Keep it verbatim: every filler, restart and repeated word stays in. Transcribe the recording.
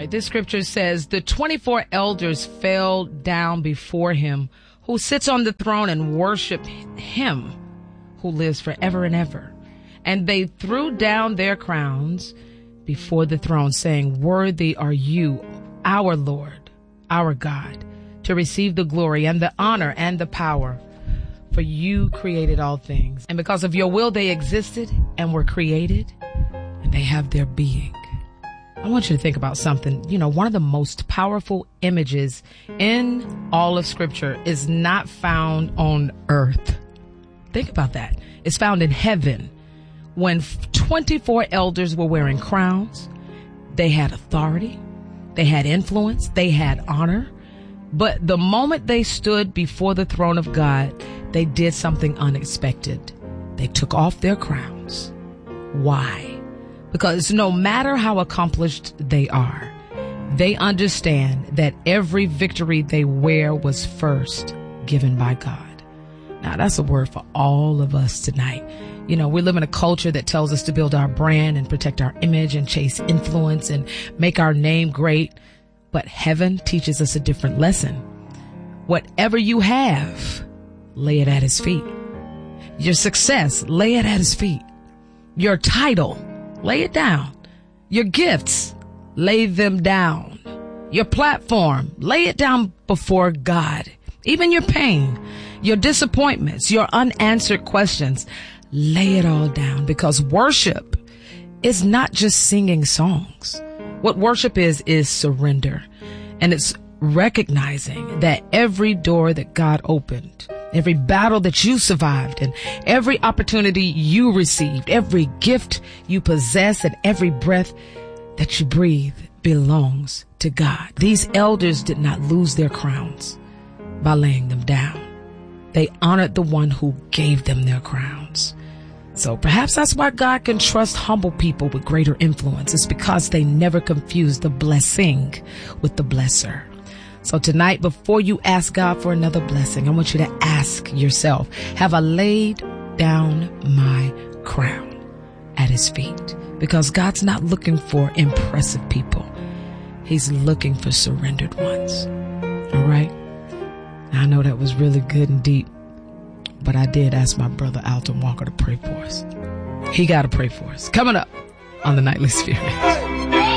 right. This scripture says, the twenty-four elders fell down before him who sits on the throne and worship him who lives forever and ever. And they threw down their crowns before the throne, saying, worthy are you, our Lord, our God, to receive the glory and the honor and the power. For you created all things. And because of your will, they existed and were created, and they have their being. I want you to think about something. You know, one of the most powerful images in all of Scripture is not found on earth. Think about that. It's found in heaven. When twenty-four elders were wearing crowns, they had authority, they had influence, they had honor. But the moment they stood before the throne of God, they did something unexpected. They took off their crowns. Why? Because no matter how accomplished they are, they understand that every victory they wear was first given by God. Now, that's a word for all of us tonight. You know, we live in a culture that tells us to build our brand and protect our image and chase influence and make our name great. But heaven teaches us a different lesson. Whatever you have, lay it at his feet. Your success, lay it at his feet. Your title, lay it down. Your gifts, lay them down. Your platform, lay it down before God. Even your pain, your disappointments, your unanswered questions, lay it all down, because worship is not just singing songs. What worship is, is surrender. And it's recognizing that every door that God opened, every battle that you survived, and every opportunity you received, every gift you possess, and every breath that you breathe belongs to God. These elders did not lose their crowns by laying them down. They honored the one who gave them their crowns. So perhaps that's why God can trust humble people with greater influence. It's because they never confuse the blessing with the blesser. So tonight, before you ask God for another blessing, I want you to ask yourself, have I laid down my crown at his feet? Because God's not looking for impressive people. He's looking for surrendered ones. All right? I know that was really good and deep, but I did ask my brother Alton Walker to pray for us. He got to pray for us. Coming up on the Nightly Spirit.